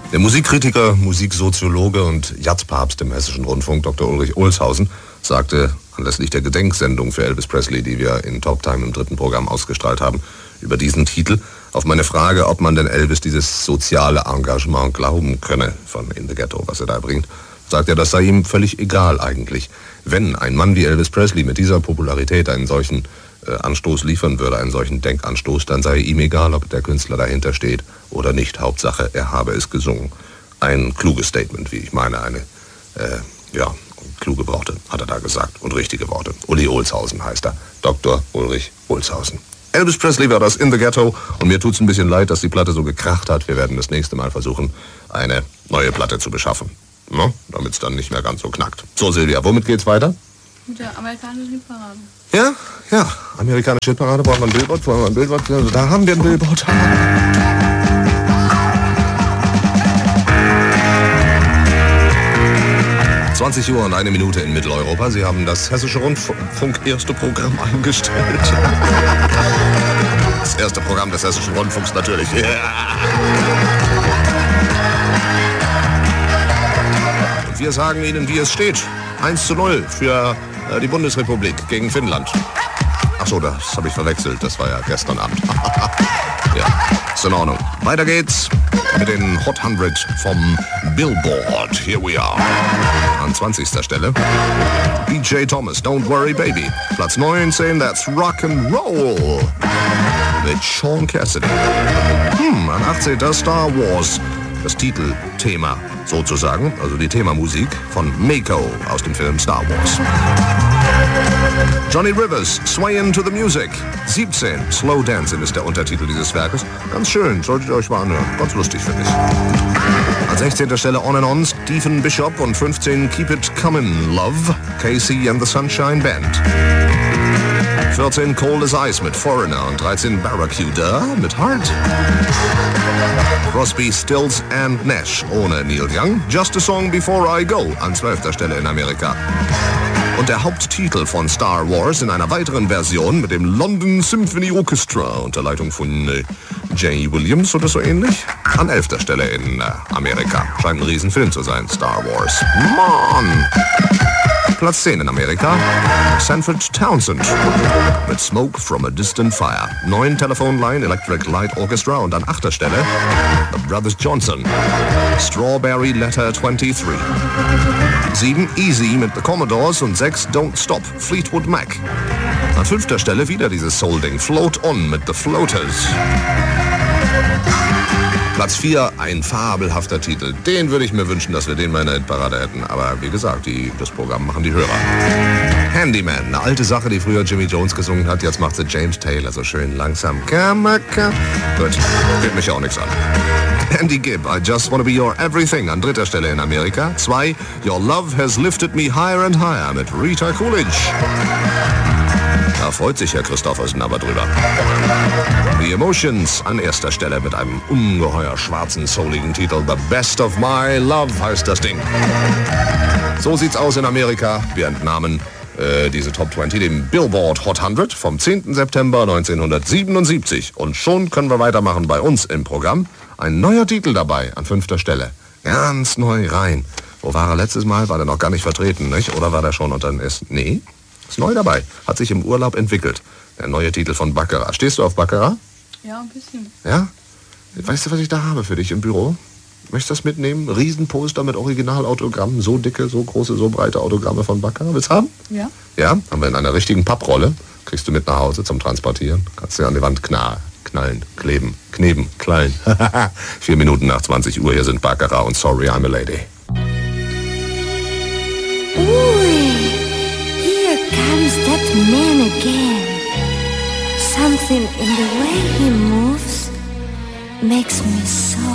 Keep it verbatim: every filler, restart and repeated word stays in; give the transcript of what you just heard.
Der Musikkritiker, Musiksoziologe und Jazzpapst im Hessischen Rundfunk, Doktor Ulrich Ohlshausen, sagte anlässlich der Gedenksendung für Elvis Presley, die wir in Talk Time im dritten Programm ausgestrahlt haben, über diesen Titel, auf meine Frage, ob man denn Elvis dieses soziale Engagement glauben könne von In the Ghetto, was er da bringt, sagt er, das sei ihm völlig egal eigentlich. Wenn ein Mann wie Elvis Presley mit dieser Popularität einen solchen äh, Anstoß liefern würde, einen solchen Denkanstoß, dann sei ihm egal, ob der Künstler dahinter steht oder nicht. Hauptsache, er habe es gesungen. Ein kluges Statement, wie ich meine, eine, äh, ja, kluge Worte, hat er da gesagt, und richtige Worte. Uli Ohlshausen heißt er, Doktor Ulrich Ohlshausen. Elvis Presley war das In the Ghetto und mir tut's ein bisschen leid, dass die Platte so gekracht hat. Wir werden das nächste Mal versuchen, eine neue Platte zu beschaffen. No? Damit es dann nicht mehr ganz so knackt. So, Silvia, womit geht's weiter? Mit der amerikanischen Hitparade. Ja, ja, amerikanische Hitparade, brauchen wir ein Billboard, brauchen wir ein Billboard, da haben wir ein Billboard. zwanzig Uhr und eine Minute in Mitteleuropa. Sie haben das Hessische Rundfunk erste Programm eingestellt. Das erste Programm des Hessischen Rundfunks natürlich. Ja. Und wir sagen Ihnen, wie es steht. eins zu null für äh, die Bundesrepublik gegen Finnland. Ach so, das habe ich verwechselt. Das war ja gestern Abend. Ja, ist in Ordnung. Weiter geht's mit den Hot hundert vom Billboard. Here we are. An zwanzigster Stelle B J Thomas, Don't Worry Baby. Platz neunzehn, That's Rock and Roll mit Sean Cassidy. Hm, an achtzehnter Star Wars. Das Titelthema sozusagen, also die Themamusik von Mako aus dem Film Star Wars. Johnny Rivers, Swayin' to the Music. siebzehn, Slow Dancing ist der Untertitel dieses Werkes. Ganz schön, solltet ihr euch mal anhören. Ganz lustig, finde ich. An sechzehnter Stelle On and On, Stephen Bishop und fünfzehn, Keep It Comin' Love, Casey and the Sunshine Band. vierzehn, Cold as Ice mit Foreigner und dreizehn, Barracuda mit Heart. Crosby, Stills and Nash ohne Neil Young, Just a Song Before I Go an zwölfter Stelle in Amerika. Und der Haupttitel von Star Wars in einer weiteren Version mit dem London Symphony Orchestra unter Leitung von äh, Jay Williams oder so ähnlich. An elfter Stelle in äh, Amerika. Scheint ein Riesenfilm zu sein, Star Wars. Mann! Platz zehn in Amerika, Sanford Townsend mit Smoke from a Distant Fire. neun, Telephone Line, Electric Light Orchestra und an achter Stelle The Brothers Johnson, Strawberry Letter twenty-three. sieben, Easy mit The Commodores und sechs, Don't Stop, Fleetwood Mac. An fünfter Stelle wieder dieses Soul-Ding, Float On mit The Floaters. Platz vier, ein fabelhafter Titel. Den würde ich mir wünschen, dass wir den mal in der Hitparade hätten. Aber wie gesagt, die, das Programm machen die Hörer. Handyman, eine alte Sache, die früher Jimmy Jones gesungen hat. Jetzt macht sie James Taylor so schön langsam. Come, come. Gut, geht mich auch nichts an. Andy Gibb, I Just Wanna Be Your Everything an dritter Stelle in Amerika. zwei, Your Love Has Lifted Me Higher and Higher mit Rita Coolidge. Da freut sich Herr Christoffersen aber drüber. The Emotions an erster Stelle mit einem ungeheuer schwarzen, souligen Titel. The Best of My Love heißt das Ding. So sieht's aus in Amerika. Wir entnahmen äh, diese Top zwanzig dem Billboard Hot hundert vom zehnten September neunzehnhundertsiebenundsiebzig. Und schon können wir weitermachen bei uns im Programm. Ein neuer Titel dabei an fünfter Stelle. Ganz neu rein. Wo war er letztes Mal? War der noch gar nicht vertreten, nicht? Oder war der schon unter den ersten? Nee. Ist neu dabei. Hat sich im Urlaub entwickelt. Der neue Titel von Baccarat. Stehst du auf Baccarat? Ja, ein bisschen. Ja? Weißt du, was ich da habe für dich im Büro? Möchtest du das mitnehmen? Riesenposter mit Originalautogrammen. So dicke, so große, so breite Autogramme von Baccarat. Willst du haben? Ja. Ja? Haben wir in einer richtigen Papprolle. Kriegst du mit nach Hause zum Transportieren. Kannst du an die Wand knallen, knallen, kleben, kneben, knallen. Vier Minuten nach zwanzig Uhr. Hier sind Baccarat und Sorry I'm a Lady. Comes that man again. Something in the way he moves makes me so